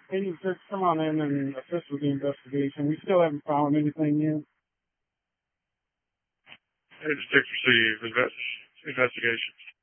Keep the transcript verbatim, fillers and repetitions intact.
Can you just come on in and assist with the investigation? We still haven't found anything yet. It's Dick Receive invest, investigation.